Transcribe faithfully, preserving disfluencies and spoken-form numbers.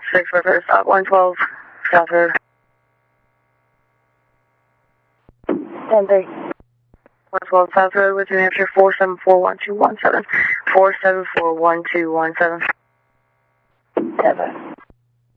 six five zero, stop one twelve, South Road. ten three. one twelve South Road with New Hampshire, four seven four one two one seven. four seven four one two one seven. ten five.